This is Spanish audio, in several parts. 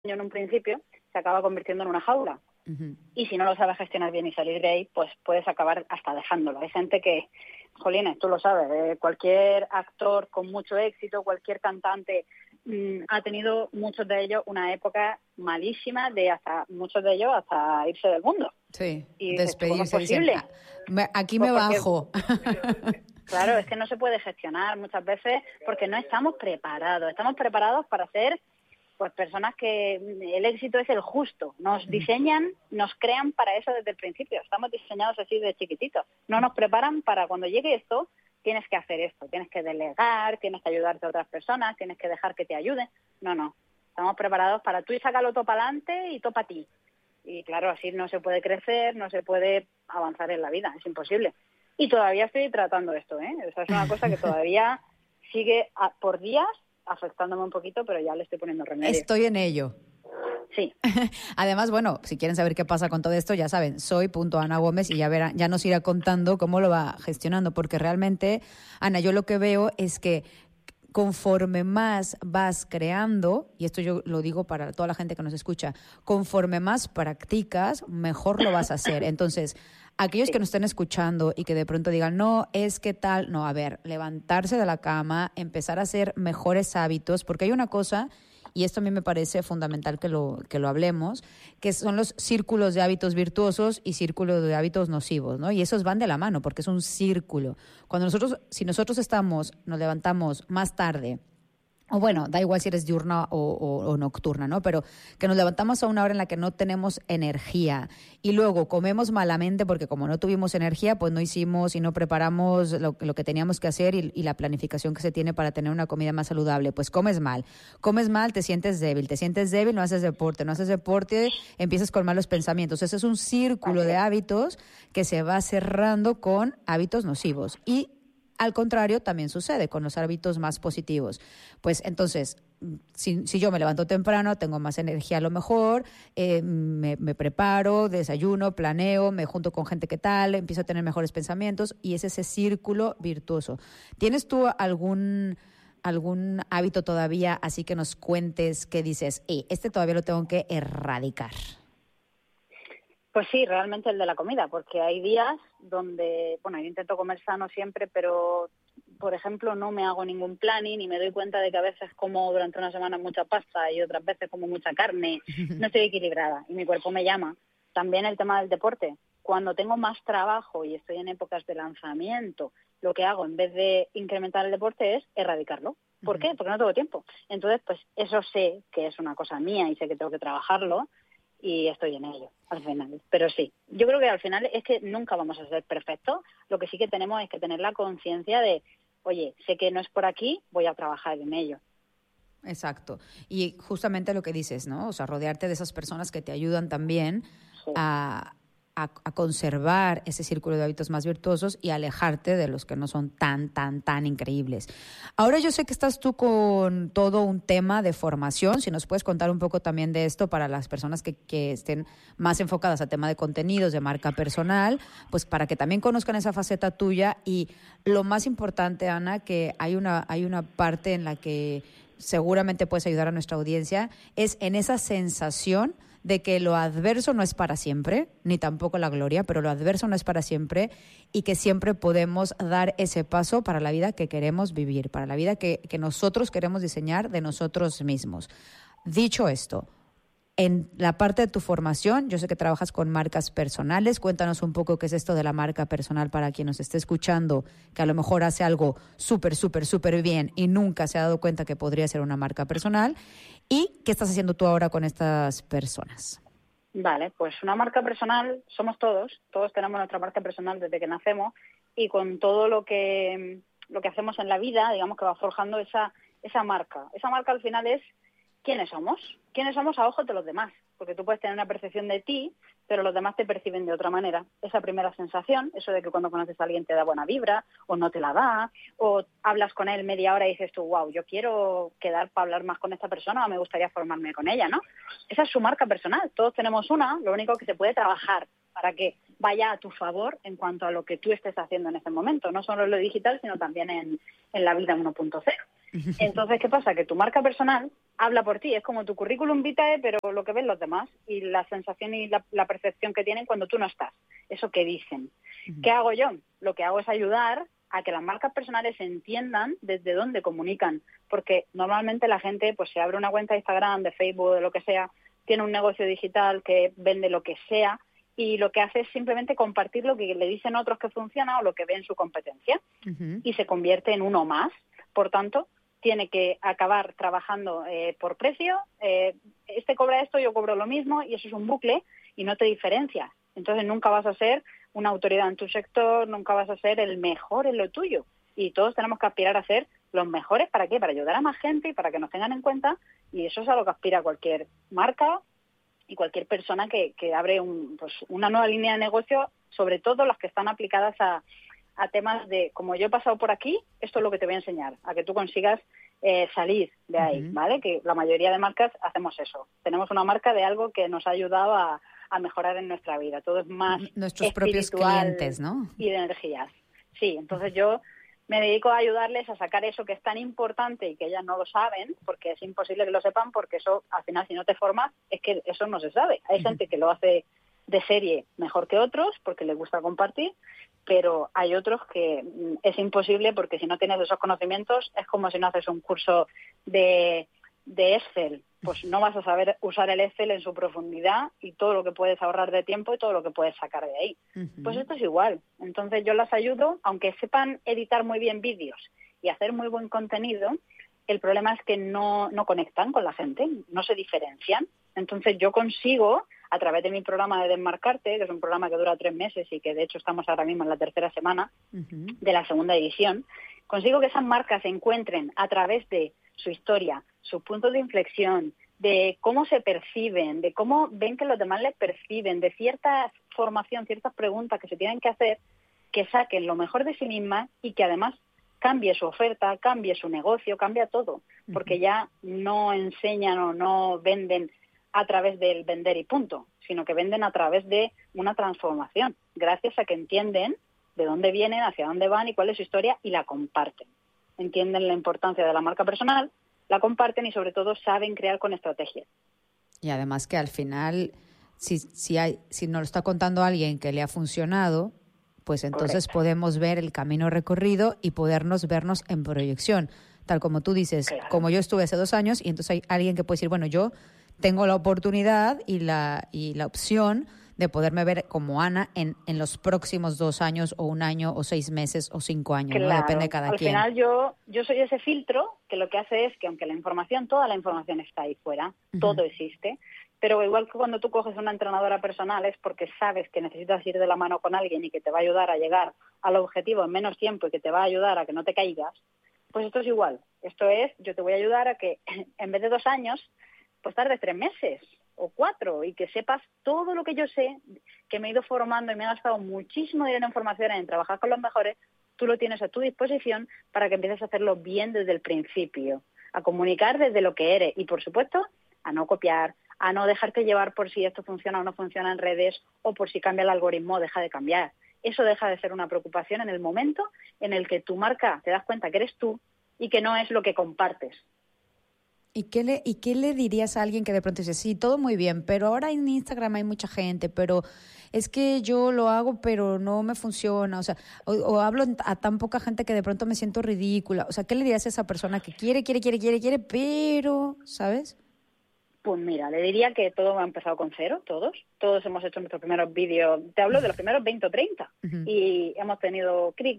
en un principio se acaba convirtiendo en una jaula. Uh-huh. Y si no lo sabes gestionar bien y salir de ahí, pues puedes acabar hasta dejándolo. Hay gente que, jolines, tú lo sabes, cualquier actor con mucho éxito, cualquier cantante, ha tenido muchos de ellos una época malísima, de hasta muchos de ellos hasta irse del mundo. Sí, Y despedirse, ¿cómo es posible? Aquí Pues me bajo. Claro, es que no se puede gestionar muchas veces porque no estamos preparados. Estamos preparados para ser pues personas que el éxito es el justo. Nos diseñan, nos crean para eso desde el principio. Estamos diseñados así de chiquititos. No nos preparan para cuando llegue esto, tienes que hacer esto, tienes que delegar, tienes que ayudarte a otras personas, tienes que dejar que te ayuden. No. Estamos preparados para tú y sacarlo todo para adelante y todo para ti. Y claro, así no se puede crecer, no se puede avanzar en la vida, es imposible. Y todavía estoy tratando esto, ¿eh? Esa es una cosa que todavía sigue por días afectándome un poquito, pero ya le estoy poniendo remedio. Estoy en ello. Sí. Además, bueno, si quieren saber qué pasa con todo esto, ya saben, soy.Ana Gómez y ya nos irá contando cómo lo va gestionando, porque realmente, Ana, yo lo que veo es que conforme más vas creando, y esto yo lo digo para toda la gente que nos escucha, conforme más practicas, mejor lo vas a hacer. Entonces, aquellos que nos estén escuchando y que de pronto digan, no, es que tal, no, a ver, levantarse de la cama, empezar a hacer mejores hábitos, porque hay una cosa, y esto a mí me parece fundamental que lo hablemos, que son los círculos de hábitos virtuosos y círculos de hábitos nocivos, ¿no? Y esos van de la mano porque es un círculo. Si nosotros nos levantamos más tarde, o bueno, da igual si eres diurna o nocturna, ¿no? Pero que nos levantamos a una hora en la que no tenemos energía y luego comemos malamente porque como no tuvimos energía, pues no hicimos y no preparamos lo que teníamos que hacer y la planificación que se tiene para tener una comida más saludable, pues comes mal, te sientes débil, no haces deporte, empiezas con malos pensamientos. Ese es un círculo de hábitos que se va cerrando con hábitos nocivos y al contrario, también sucede con los hábitos más positivos. Pues entonces, si yo me levanto temprano, tengo más energía a lo mejor, me preparo, desayuno, planeo, me junto con gente que tal, empiezo a tener mejores pensamientos y es ese círculo virtuoso. ¿Tienes tú algún hábito todavía así que nos cuentes que dices, este todavía lo tengo que erradicar? Pues sí, realmente el de la comida, porque hay días donde, bueno, yo intento comer sano siempre, pero, por ejemplo, no me hago ningún planning y me doy cuenta de que a veces como durante una semana mucha pasta y otras veces como mucha carne, no estoy equilibrada y mi cuerpo me llama. También el tema del deporte. Cuando tengo más trabajo y estoy en épocas de lanzamiento, lo que hago en vez de incrementar el deporte es erradicarlo. ¿Por qué? Porque no tengo tiempo. Entonces, pues eso sé que es una cosa mía y sé que tengo que trabajarlo. Y estoy en ello, al final. Pero sí, yo creo que al final es que nunca vamos a ser perfectos. Lo que sí que tenemos es que tener la conciencia de, oye, sé que no es por aquí, voy a trabajar en ello. Exacto. Y justamente lo que dices, ¿no? O sea, rodearte de esas personas que te ayudan también Sí. a conservar ese círculo de hábitos más virtuosos y alejarte de los que no son tan increíbles. Ahora yo sé que estás tú con todo un tema de formación, si nos puedes contar un poco también de esto para las personas que estén más enfocadas al tema de contenidos, de marca personal, pues para que también conozcan esa faceta tuya y lo más importante, Ana, que hay una parte en la que seguramente puedes ayudar a nuestra audiencia, es en esa sensación de que lo adverso no es para siempre, ni tampoco la gloria, pero lo adverso no es para siempre y que siempre podemos dar ese paso para la vida que queremos vivir, para la vida que nosotros queremos diseñar de nosotros mismos. Dicho esto, en la parte de tu formación, yo sé que trabajas con marcas personales. Cuéntanos un poco qué es esto de la marca personal para quien nos esté escuchando, que a lo mejor hace algo súper bien y nunca se ha dado cuenta que podría ser una marca personal. ¿Y qué estás haciendo tú ahora con estas personas? Vale, pues una marca personal somos todos tenemos nuestra marca personal desde que nacemos y con todo lo que hacemos en la vida, digamos que va forjando esa marca. Esa marca al final es ¿quiénes somos a ojos de los demás? Porque tú puedes tener una percepción de ti, pero los demás te perciben de otra manera. Esa primera sensación, eso de que cuando conoces a alguien te da buena vibra, o no te la da, o hablas con él media hora y dices tú, wow, yo quiero quedar para hablar más con esta persona o me gustaría formarme con ella, ¿no? Esa es su marca personal. Todos tenemos una, lo único que se puede trabajar para que vaya a tu favor en cuanto a lo que tú estés haciendo en ese momento, no solo en lo digital, sino también en la vida 1.0. Entonces, ¿qué pasa? Que tu marca personal habla por ti, es como tu currículum vitae, pero lo que ven los demás y la sensación y la percepción que tienen cuando tú no estás, eso que dicen. ¿Qué hago yo? Lo que hago es ayudar a que las marcas personales entiendan desde dónde comunican, porque normalmente la gente pues se abre una cuenta de Instagram, de Facebook, de lo que sea, tiene un negocio digital que vende lo que sea y lo que hace es simplemente compartir lo que le dicen otros que funciona o lo que ve en su competencia y se convierte en uno más. Por tanto, tiene que acabar trabajando por precio, este cobra esto, yo cobro lo mismo y eso es un bucle y no te diferencias. Entonces nunca vas a ser una autoridad en tu sector, nunca vas a ser el mejor en lo tuyo. Y todos tenemos que aspirar a ser los mejores. ¿Para qué? Para ayudar a más gente y para que nos tengan en cuenta. Y eso es a lo que aspira cualquier marca y cualquier persona que abre una nueva línea de negocio, sobre todo las que están aplicadas a temas de, como yo he pasado por aquí, esto es lo que te voy a enseñar, a que tú consigas salir de ahí, ¿vale? Que la mayoría de marcas hacemos eso. Tenemos una marca de algo que nos ha ayudado a mejorar en nuestra vida. Todo es más nuestros propios clientes, ¿no? Y de energías. Sí, entonces yo me dedico a ayudarles a sacar eso que es tan importante y que ellas no lo saben, porque es imposible que lo sepan, porque eso, al final, si no te formas, es que eso no se sabe. Hay gente que lo hace de serie mejor que otros, porque les gusta compartir, pero hay otros que es imposible, porque si no tienes esos conocimientos, es como si no haces un curso de Excel, pues no vas a saber usar el Excel en su profundidad y todo lo que puedes ahorrar de tiempo y todo lo que puedes sacar de ahí. Pues esto es igual. Entonces yo las ayudo, aunque sepan editar muy bien vídeos y hacer muy buen contenido, el problema es que no conectan con la gente, no se diferencian. Entonces yo consigo, a través de mi programa de Desmarcarte, que es un programa que dura 3 meses y que de hecho estamos ahora mismo en la 3ª semana de la 2ª edición, consigo que esas marcas se encuentren a través de su historia, sus puntos de inflexión, de cómo se perciben, de cómo ven que los demás les perciben, de cierta formación, ciertas preguntas que se tienen que hacer, que saquen lo mejor de sí mismas y que además cambie su oferta, cambie su negocio, cambia todo, porque ya no enseñan o no venden a través del vender y punto, sino que venden a través de una transformación, gracias a que entienden de dónde vienen, hacia dónde van y cuál es su historia y la comparten. Entienden la importancia de la marca personal, la comparten y sobre todo saben crear con estrategia. Y además que al final, si nos lo está contando alguien que le ha funcionado, pues entonces podemos ver el camino recorrido y podernos vernos en proyección. Tal como tú dices, como yo estuve hace 2 años y entonces hay alguien que puede decir, bueno, yo tengo la oportunidad y la opción de poderme ver como Ana en los próximos 2 años o 1 año o 6 meses o 5 años, ¿no? Depende de cada quien. Al final yo soy ese filtro que lo que hace es que aunque toda la información está ahí fuera, todo existe, pero igual que cuando tú coges una entrenadora personal es porque sabes que necesitas ir de la mano con alguien y que te va a ayudar a llegar al objetivo en menos tiempo y que te va a ayudar a que no te caigas, pues esto es igual. Esto es, yo te voy a ayudar a que en vez de 2 años, pues tardes 3 meses o 4 y que sepas todo lo que yo sé, que me he ido formando y me he gastado muchísimo dinero en formación, en trabajar con los mejores, tú lo tienes a tu disposición para que empieces a hacerlo bien desde el principio, a comunicar desde lo que eres y, por supuesto, a no copiar, a no dejarte llevar por si esto funciona o no funciona en redes o por si cambia el algoritmo, deja de cambiar. Eso deja de ser una preocupación en el momento en el que tu marca te das cuenta que eres tú y que no es lo que compartes. ¿Y qué le dirías a alguien que de pronto dice, sí, todo muy bien, pero ahora en Instagram hay mucha gente, pero es que yo lo hago, pero no me funciona, o sea, o hablo a tan poca gente que de pronto me siento ridícula? O sea, ¿qué le dirías a esa persona que quiere, pero, ¿sabes? Pues mira, le diría que todo ha empezado con cero, todos hemos hecho nuestros primeros vídeos, te hablo de los primeros 20 o 30, y hemos tenido cri,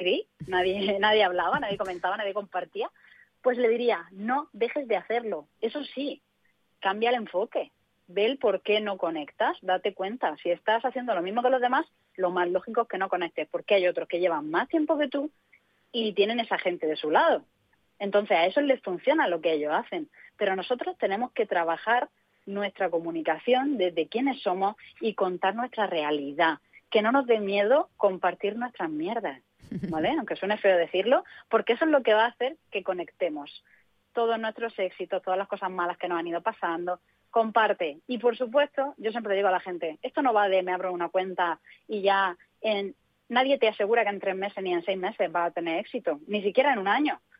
nadie hablaba, nadie comentaba, nadie compartía. Pues le diría, no dejes de hacerlo. Eso sí, cambia el enfoque. Ve el por qué no conectas, date cuenta. Si estás haciendo lo mismo que los demás, lo más lógico es que no conectes, porque hay otros que llevan más tiempo que tú y tienen esa gente de su lado. Entonces a eso les funciona lo que ellos hacen. Pero nosotros tenemos que trabajar nuestra comunicación desde quiénes somos y contar nuestra realidad. Que no nos dé miedo compartir nuestras mierdas, ¿vale? Aunque suene feo decirlo, porque eso es lo que va a hacer que conectemos todos nuestros éxitos, todas las cosas malas que nos han ido pasando. Comparte. Y por supuesto, yo siempre digo a la gente, esto no va de me abro una cuenta y ya nadie te asegura que en 3 meses ni en 6 meses vas a tener éxito, ni siquiera en 1 año.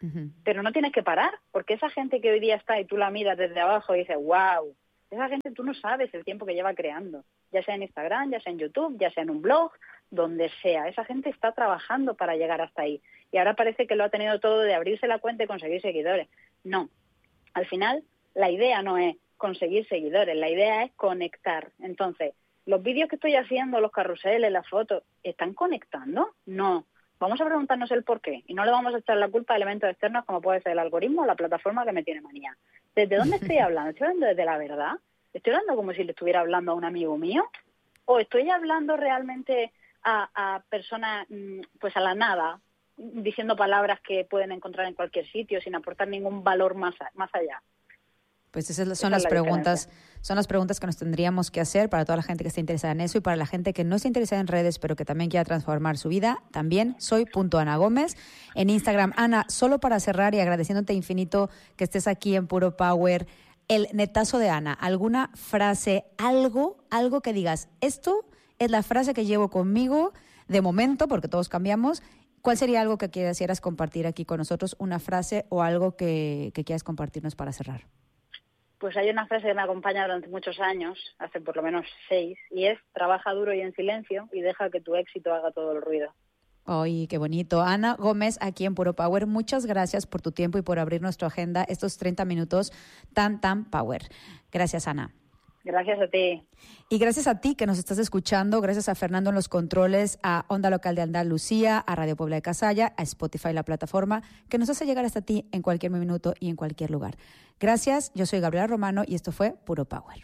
Pero no tienes que parar, porque esa gente que hoy día está y tú la miras desde abajo y dices, wow, esa gente tú no sabes el tiempo que lleva creando, ya sea en Instagram, ya sea en YouTube, ya sea en un blog, donde sea. Esa gente está trabajando para llegar hasta ahí. Y ahora parece que lo ha tenido todo de abrirse la cuenta y conseguir seguidores. No, al final la idea no es conseguir seguidores, la idea es conectar. Entonces, los vídeos que estoy haciendo, los carruseles, las fotos, ¿están conectando? No. Vamos a preguntarnos el por qué y no le vamos a echar la culpa a elementos externos como puede ser el algoritmo o la plataforma que me tiene manía. ¿Desde dónde estoy hablando? ¿Estoy hablando desde la verdad? ¿Estoy hablando como si le estuviera hablando a un amigo mío? ¿O estoy hablando realmente a personas, pues a la nada, diciendo palabras que pueden encontrar en cualquier sitio sin aportar ningún valor más allá? Pues esas son las preguntas, que nos tendríamos que hacer para toda la gente que esté interesada en eso y para la gente que no esté interesada en redes, pero que también quiera transformar su vida. También soy @AnaGómez en Instagram. Ana, solo para cerrar y agradeciéndote infinito que estés aquí en Puro Power, el netazo de Ana, ¿alguna frase, algo que digas, esto es la frase que llevo conmigo de momento, porque todos cambiamos? ¿Cuál sería algo que quisieras compartir aquí con nosotros? Una frase o algo que quieras compartirnos para cerrar. Pues hay una frase que me acompaña durante muchos años, hace por lo menos 6, y es: trabaja duro y en silencio y deja que tu éxito haga todo el ruido. ¡Ay, qué bonito! Ana Gómez, aquí en Puro Power, muchas gracias por tu tiempo y por abrir nuestra agenda estos 30 minutos tan power. Gracias, Ana. Gracias a ti. Y gracias a ti que nos estás escuchando, gracias a Fernando en los controles, a Onda Local de Andalucía, a Radio Puebla de Casalla, a Spotify, la plataforma, que nos hace llegar hasta ti en cualquier minuto y en cualquier lugar. Gracias, yo soy Gabriela Romano y esto fue Puro Power.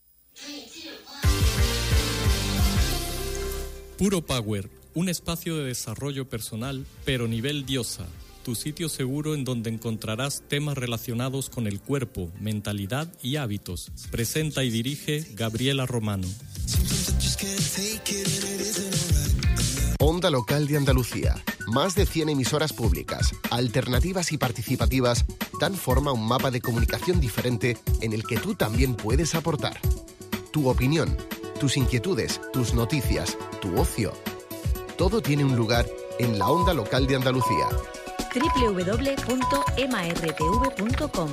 Puro Power, un espacio de desarrollo personal, pero nivel diosa. Tu sitio seguro en donde encontrarás temas relacionados con el cuerpo, mentalidad y hábitos. Presenta y dirige Gabriela Romano. Onda Local de Andalucía. Más de 100 emisoras públicas, alternativas y participativas dan forma a un mapa de comunicación diferente en el que tú también puedes aportar. Tu opinión, tus inquietudes, tus noticias, tu ocio. Todo tiene un lugar en la Onda Local de Andalucía. www.martv.com.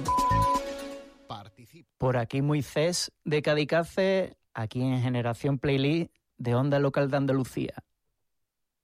Por aquí Moisés de Cadicace, aquí en Generación Playlist de Onda Local de Andalucía.